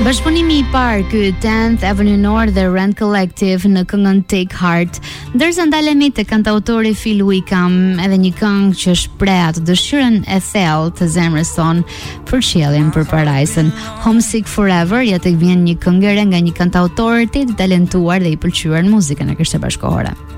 Bashkëpunimi I parë ky 10th Avenue North dhe Rent Collective në këngën Take Heart, ndërsa ndalemi te kantautori Phil Wickham, edhe një këngë që shpreh atë dëshirën e thellë të zemrës son për qiellin, për parajsën. Homesick Forever, ja tek vjen një këngë re nga një kantautor të talentuar dhe I pëlqyer në muzikën e kësaj bashkëkohore.